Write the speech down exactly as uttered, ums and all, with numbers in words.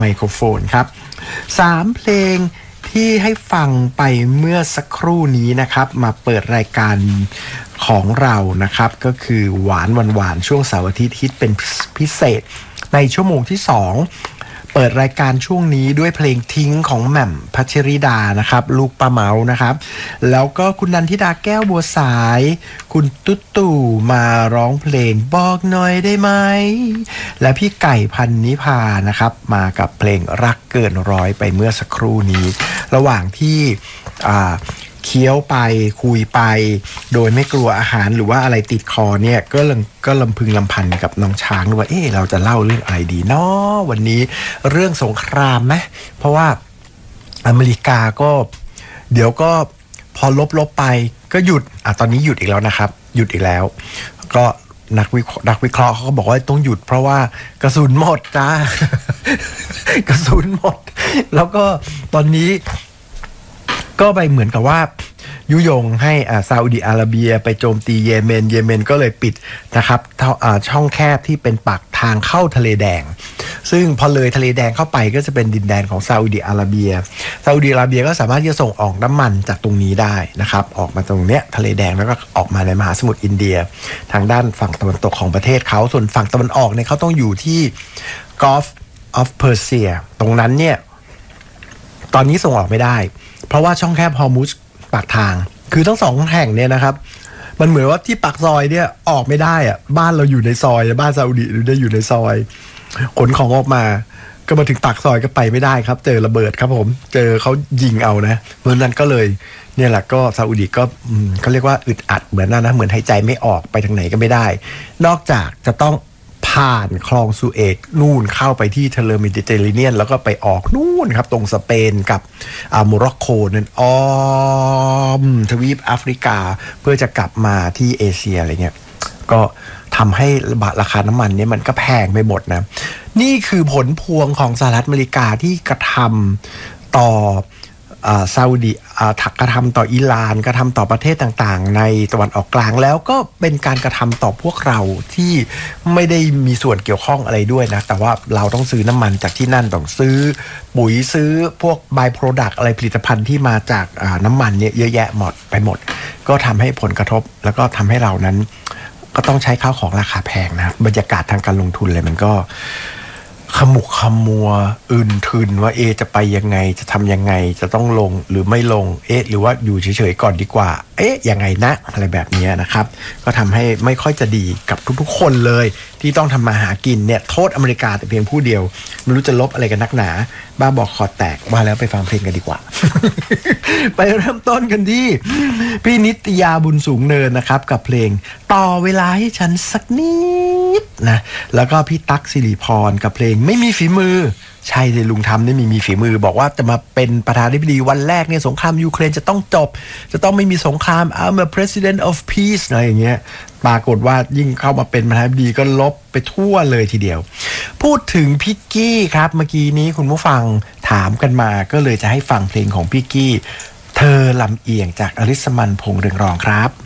ไมโครโฟนครับสามเพลงที่ให้ฟังไปเมื่อสักครู่นี้นะครับมาเปิดรายการของเรานะครับก็คือหวานหวานๆช่วงเสาร์อาทิตย์ฮิตเป็นพิเศษในชั่วโมงที่สองเปิดรายการช่วงนี้ด้วยเพลงทิ้งของแหม่มพัชริดานะครับลูกป้าเมานะครับแล้วก็คุณนันทิดาแก้วบัวสายคุณตุ๊ตู่มาร้องเพลงบอกหน่อยได้ไหมและพี่ไก่พันนิพานะครับมากับเพลงรักเกินร้อยไปเมื่อสักครู่นี้ระหว่างที่อ่าเคี้ยวไปคุยไปโดยไม่กลัวอาหารหรือว่าอะไรติดคอเนี่ยก็ลำก็ลำพึงลำพันกับน้องช้างว่าเอ๊ะเราจะเล่าเรื่องอะไรดีเนาะวันนี้เรื่องสงครามไหมเพราะว่าอเมริกาก็เดี๋ยวก็พอลบลบไปก็หยุดอ่ะตอนนี้หยุดอีกแล้วนะครับหยุดอีกแล้วก็นักวินักวิเคราะห์เขาก็บอกว่าต้องหยุดเพราะว่ากระสุนหมดจ้ากระสุนหมดแล้วก็ตอนนี้ก็ไปเหมือนกับว่ายุยงให้อ่าซาอุดิอาระเบียไปโจมตีเยเมนเยเมนก็เลยปิดนะครับช่องแคบที่เป็นปากทางเข้าทะเลแดงซึ่งพอเลยทะเลแดงเข้าไปก็จะเป็นดินแดนของซาอุดิอาระเบียซาอุดิอาระเบียก็สามารถที่จะส่งออกน้ำมันจากตรงนี้ได้นะครับออกมาตรงเนี้ยทะเลแดงแล้วก็ออกมาในมหาสมุทรอินเดียทางด้านฝั่งตะวันตกของประเทศเขาส่วนฝั่งตะวันออกเนี่ยเขาต้องอยู่ที่ Gulf of Persia ตรงนั้นเนี่ยตอนนี้ส่งออกไม่ได้เพราะว่าช่องแคบฮอร์มุซปากทางคือทั้งสองแห่งเนี่ยนะครับมันเหมือนว่าที่ปากซอยเนี่ยออกไม่ได้อะบ้านเราอยู่ในซอยบ้านซาอุดิได้อยู่ในซอยขนของออกมาก็มาถึงปากซอยก็ไปไม่ได้ครับเจอระเบิดครับผมเจอเขายิงเอานะเพราะนั้นก็เลยเนี่ยแหละก็ซาอุดิก็เขาเรียกว่าอึดอัดเหมือนนั่นนะเหมือนหายใจไม่ออกไปทางไหนก็ไม่ได้นอกจากจะต้องผ่านคลองสุเอตนู่นเข้าไปที่ทะเลเมดิเตอร์เรเนียนแล้วก็ไปออกนู่นครับตรงสเปนกับอ่าโมร็อกโกนั่นอ้อมทวีปแอฟริกาเพื่อจะกลับมาที่เอเชียอะไรเงี้ยก็ทำให้ราคาน้ำมันเนี่ยมันก็แพงไปหมดนะนี่คือผลพวงของสหรัฐอเมริกาที่กระทำต่อซาอุดิกระทำต่ออิหร่านกระทำต่อประเทศต่างๆในตะวันออกกลางแล้วก็เป็นการกระทำต่อพวกเราที่ไม่ได้มีส่วนเกี่ยวข้องอะไรด้วยนะแต่ว่าเราต้องซื้อน้ำมันจากที่นั่นต้องซื้อปุ๋ยซื้อพวก by product อะไรผลิตภัณฑ์ที่มาจากน้ำมันเนี่ยเยอะแยะหมดไปหมดก็ทำให้ผลกระทบแล้วก็ทำให้เรานั้นก็ต้องใช้ข้าวของราคาแพงนะบรรยากาศทางการลงทุนเลยมันก็ขมุกขมัวอื่นทึนว่าเอจะไปยังไงจะทำยังไงจะต้องลงหรือไม่ลงเอ๊ะหรือว่าอยู่เฉยๆก่อนดีกว่าเอ๊ะยังไงนะอะไรแบบนี้นะครับก็ทำให้ไม่ค่อยจะดีกับทุกๆคนเลยที่ต้องทำมาหากินเนี่ยโทษอเมริกาแต่เพียงผู้เดียวไม่รู้จะลบอะไรกันนักหนาบ้าบอกคอแตกว่าแล้วไปฟังเพลงกันดีกว่า ไปเริ่มต้นกันที่พี่นิตยาบุญสูงเนินนะครับกับเพลงต่อเวลาให้ฉันสักนิดนะแล้วก็พี่ตั๊กสิริพรกับเพลงไม่มีฝีมือใช่เลยลุงทำนี่มีมีฝีมือบอกว่าจะมาเป็นประธานาธิบดีวันแรกเนี่ยสงครามยูเครนจะต้องจบจะต้องไม่มีสงคราม I'm a president of peace อะไรอย่างเงี้ยปรากฏว่ายิ่งเข้ามาเป็นประธานาธิบดีก็ลบไปทั่วเลยทีเดียวพูดถึงพิกกี้ครับเมื่อกี้นี้คุณผู้ฟังถามกันมาก็เลยจะให้ฟังเพลงของพิกกี้เธอลำเอียงจากอลิสมันพงษ์เรืองรองครับ